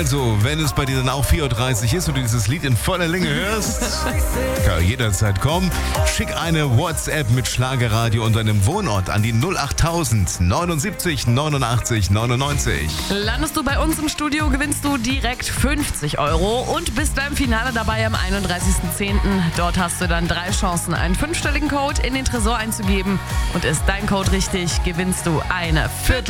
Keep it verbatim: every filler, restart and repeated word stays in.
Also, wenn es bei dir dann auch vier Uhr dreißig ist und du dieses Lied in voller Länge hörst, kann jederzeit kommen. Schick eine WhatsApp mit Schlagerradio und deinem Wohnort an die null acht tausend neunundsiebzig neunundachtzig neunundneunzig. Landest du bei uns im Studio, gewinnst du direkt fünfzig Euro und bist beim Finale dabei am einunddreißigsten zehnten Dort hast du dann drei Chancen, einen fünfstelligen Code in den Tresor einzugeben. Und ist dein Code richtig, gewinnst du eine Viertel